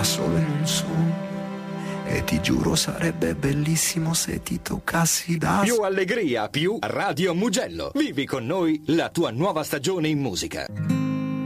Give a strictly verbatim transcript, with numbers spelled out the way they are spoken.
da solo in un sogno. E ti giuro sarebbe bellissimo se ti toccassi da Più allegria, più Radio Mugello. Vivi con noi la tua nuova stagione in musica.